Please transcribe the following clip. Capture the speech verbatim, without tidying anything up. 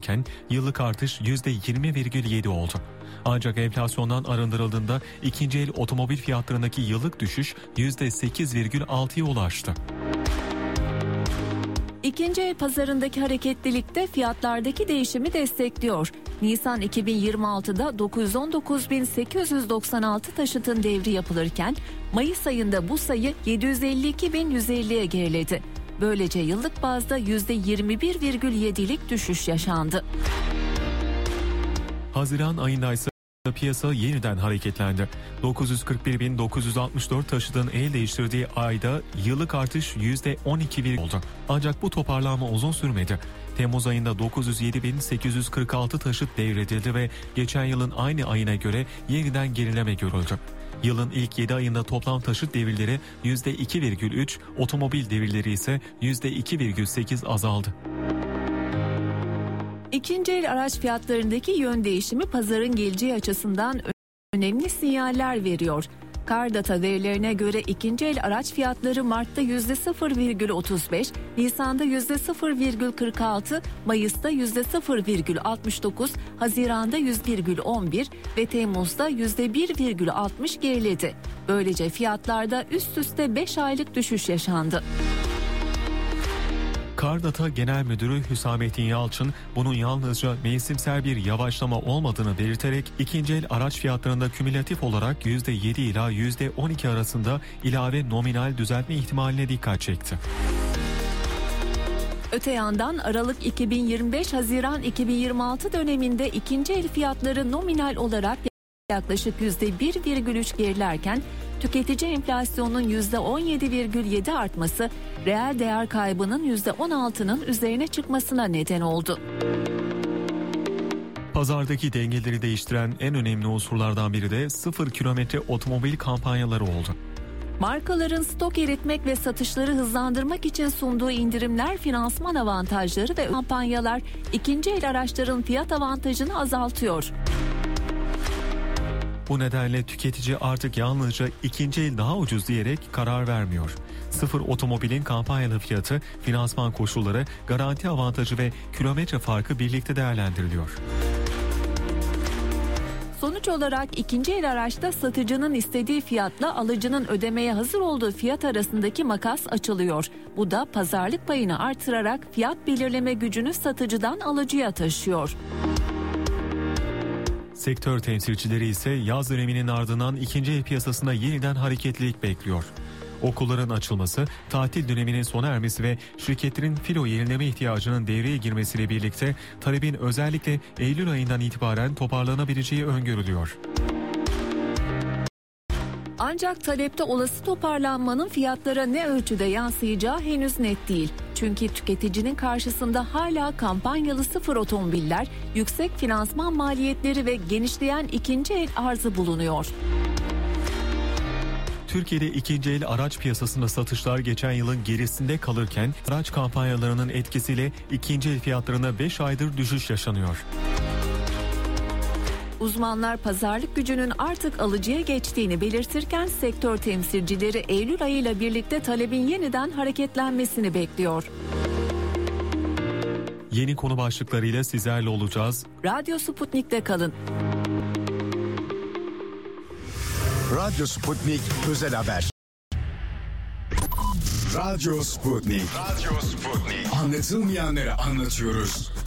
artarken yıllık artış yüzde yirmi virgül yedi oldu. Ancak enflasyondan arındırıldığında ikinci el otomobil fiyatlarındaki yıllık düşüş yüzde sekiz virgül altıya ulaştı. İkinci el pazarındaki hareketlilik de fiyatlardaki değişimi destekliyor. Nisan iki bin yirmi altıda dokuz yüz on dokuz bin sekiz yüz doksan altı taşıtın devri yapılırken Mayıs ayında bu sayı yedi yüz elli iki bin yüz elliye geriledi. Böylece yıllık bazda yüzde yirmi bir virgül yedilik düşüş yaşandı. Haziran ayında ise piyasa yeniden hareketlendi. dokuz yüz kırk bir bin dokuz yüz altmış dört taşıtın el değiştirdiği ayda yıllık artış yüzde on iki virgül oldu. Ancak bu toparlanma uzun sürmedi. Temmuz ayında dokuz yüz yedi bin sekiz yüz kırk altı taşıt devredildi ve geçen yılın aynı ayına göre yeniden gerileme görüldü. Yılın ilk yedi ayında toplam taşıt devirleri yüzde iki virgül üç, otomobil devirleri ise yüzde iki virgül sekiz azaldı. İkinci el araç fiyatlarındaki yön değişimi pazarın geleceği açısından önemli sinyaller veriyor. Kardata verilerine göre ikinci el araç fiyatları Mart'ta yüzde sıfır virgül otuz beş, Nisan'da yüzde sıfır virgül kırk altı, Mayıs'ta yüzde sıfır virgül altmış dokuz, Haziran'da yüzde bir virgül on bir ve Temmuz'da yüzde bir virgül altmış geriledi. Böylece fiyatlarda üst üste beş aylık düşüş yaşandı. Kardata Genel Müdürü Hüsamettin Yalçın bunun yalnızca mevsimsel bir yavaşlama olmadığını belirterek ikinci el araç fiyatlarında kümülatif olarak yüzde yedi ila yüzde on iki arasında ilave nominal düzeltme ihtimaline dikkat çekti. Öte yandan Aralık iki bin yirmi beş Haziran iki bin yirmi altı döneminde ikinci el fiyatları nominal olarak yaklaşık yüzde bir virgül üç gerilerken tüketici enflasyonunun yüzde on yedi virgül yedi artması reel değer kaybının yüzde on altının üzerine çıkmasına neden oldu. Pazardaki dengeleri değiştiren en önemli unsurlardan biri de sıfır kilometre otomobil kampanyaları oldu. Markaların stok eritmek ve satışları hızlandırmak için sunduğu indirimler, finansman avantajları ve kampanyalar ikinci el araçların fiyat avantajını azaltıyor. Bu nedenle tüketici artık yalnızca ikinci el daha ucuz diyerek karar vermiyor. Sıfır otomobilin kampanyalı fiyatı, finansman koşulları, garanti avantajı ve kilometre farkı birlikte değerlendiriliyor. Sonuç olarak ikinci el araçta satıcının istediği fiyatla alıcının ödemeye hazır olduğu fiyat arasındaki makas açılıyor. Bu da pazarlık payını artırarak fiyat belirleme gücünü satıcıdan alıcıya taşıyor. Sektör temsilcileri ise yaz döneminin ardından ikinci el piyasasında yeniden hareketlilik bekliyor. Okulların açılması, tatil döneminin sona ermesi ve şirketlerin filo yenileme ihtiyacının devreye girmesiyle birlikte talebin özellikle Eylül ayından itibaren toparlanabileceği öngörülüyor. Ancak talepte olası toparlanmanın fiyatlara ne ölçüde yansıyacağı henüz net değil. Çünkü tüketicinin karşısında hala kampanyalı sıfır otomobiller, yüksek finansman maliyetleri ve genişleyen ikinci el arzı bulunuyor. Türkiye'de ikinci el araç piyasasında satışlar geçen yılın gerisinde kalırken araç kampanyalarının etkisiyle ikinci el fiyatlarına beş aydır düşüş yaşanıyor. Uzmanlar pazarlık gücünün artık alıcıya geçtiğini belirtirken sektör temsilcileri Eylül ayıyla birlikte talebin yeniden hareketlenmesini bekliyor. Yeni konu başlıklarıyla sizlerle olacağız. Radyo Sputnik'te kalın. Radyo Sputnik Özel Haber. Radyo Sputnik. Radyo Sputnik. Anlatılmayanları anlatıyoruz.